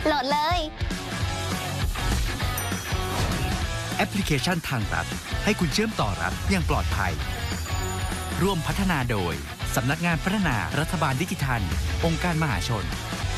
โหลดเลยแอปพลิเคชันทางรัฐให้คุณเชื่อมต่อรัฐอย่างปลอดภัยร่วมพัฒนาโดยสำนักงานพัฒนารัฐบาลดิจิทัลองค์การมหาชน